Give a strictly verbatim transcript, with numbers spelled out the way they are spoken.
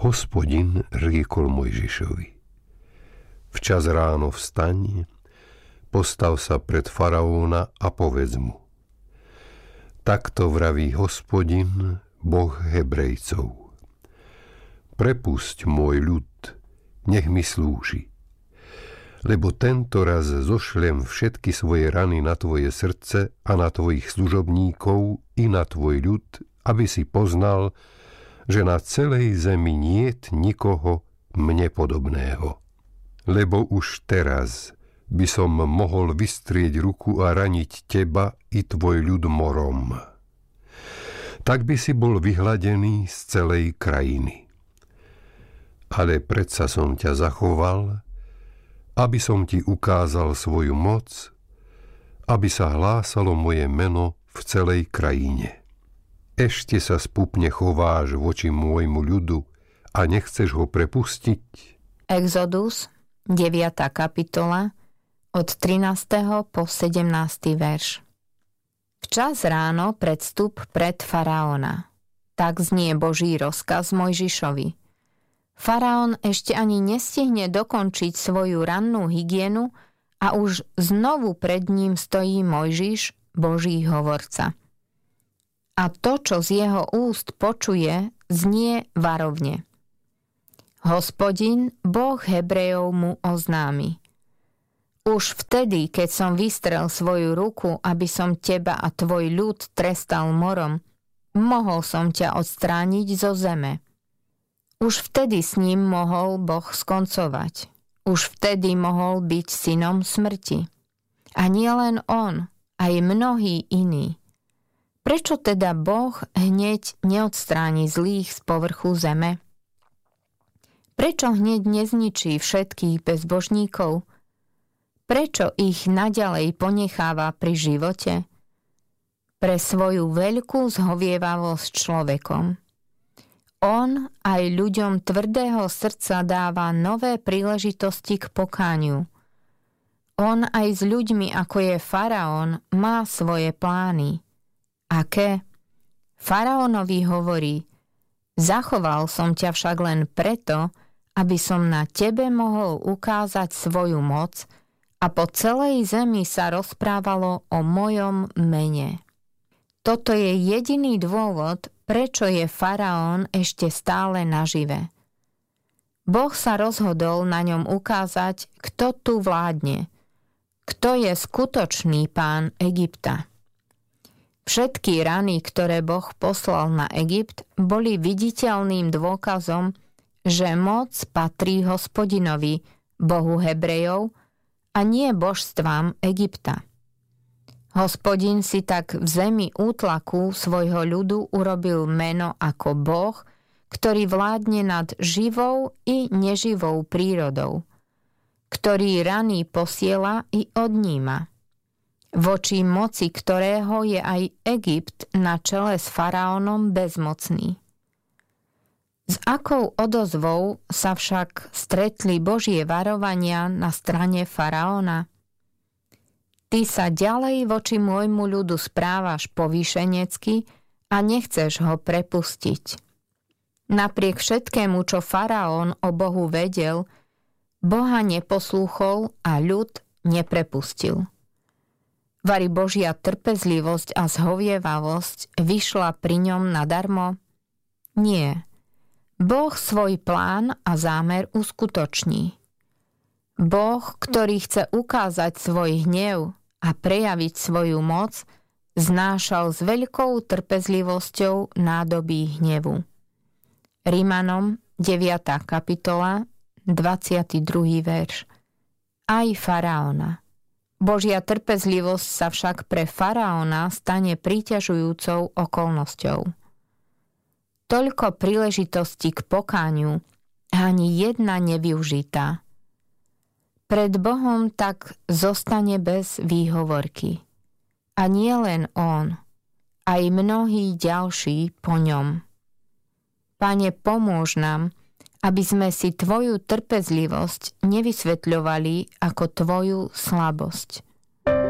Hospodin riekol Mojžišovi: Včas ráno vstaň, postav sa pred faraóna a povedz mu: Takto vraví Hospodin, Boh Hebrejcov. Prepusť môj ľud, nech mi slúži. Lebo tento raz zošlem všetky svoje rany na tvoje srdce a na tvojich služobníkov i na tvoj ľud, aby si poznal, že na celej zemi niet nikoho mne podobného. Lebo už teraz by som mohol vystrieť ruku a raniť teba i tvoj ľud morom. Tak by si bol vyhladený z celej krajiny. Ale predsa som ťa zachoval, aby som ti ukázal svoju moc, aby sa hlásalo moje meno v celej krajine. Ešte sa spupne chováš voči môjmu ľudu a nechceš ho prepustiť? Exodus, deviata kapitola, od trinásteho po sedemnásty verš. Včas ráno predstup pred faraóna. Tak znie Boží rozkaz Mojžišovi. Faraón ešte ani nestihne dokončiť svoju rannú hygienu a už znovu pred ním stojí Mojžiš, Boží hovorca. A to, čo z jeho úst počuje, znie varovne. Hospodin, Boh Hebrejov, mu oznámi: Už vtedy, keď som vystrel svoju ruku, aby som teba a tvoj ľud trestal morom, mohol som ťa odstrániť zo zeme. Už vtedy s ním mohol Boh skoncovať. Už vtedy mohol byť synom smrti. A nie len on, aj mnohí iní. Prečo teda Boh hneď neodstráni zlých z povrchu zeme? Prečo hneď nezničí všetkých bezbožníkov? Prečo ich naďalej ponecháva pri živote? Pre svoju veľkú zhovievavosť človekom. On aj ľuďom tvrdého srdca dáva nové príležitosti k pokániu. On aj s ľuďmi, ako je faraón, má svoje plány. Aké? Faraónovi hovorí: Zachoval som ťa však len preto, aby som na tebe mohol ukázať svoju moc a po celej zemi sa rozprávalo o mojom mene. Toto je jediný dôvod, prečo je faraón ešte stále nažive. Boh sa rozhodol na ňom ukázať, kto tu vládne, kto je skutočný pán Egypta. Všetky rany, ktoré Boh poslal na Egypt, boli viditeľným dôkazom, že moc patrí Hospodinovi, Bohu Hebrejov, a nie božstvám Egypta. Hospodin si tak v zemi útlaku svojho ľudu urobil meno ako Boh, ktorý vládne nad živou i neživou prírodou, ktorý rany posiela i odníma, voči moci ktorého je aj Egypt na čele s faraónom bezmocný. S akou odozvou sa však stretli Božie varovania na strane faraóna? Ty sa ďalej voči môjmu ľudu správaš povýšenecky a nechceš ho prepustiť. Napriek všetkému, čo faraón o Bohu vedel, Boha neposlúchol a ľud neprepustil. Vari Božia trpezlivosť a zhovievavosť vyšla pri ňom nadarmo? Nie. Boh svoj plán a zámer uskutoční. Boh, ktorý chce ukázať svoj hnev a prejaviť svoju moc, znášal s veľkou trpezlivosťou nádoby hnevu. Rimanom deviata kapitola, dvadsiaty druhý verš. Aj faraóna. Božia trpezlivosť sa však pre faraóna stane príťažujúcou okolnosťou. Toľko príležitostí k pokániu, ani jedna nevyužitá. Pred Bohom tak zostane bez výhovorky. A nie len on, aj mnohí ďalší po ňom. Pane, pomôž nám, aby sme si tvoju trpezlivosť nevysvetľovali ako tvoju slabosť.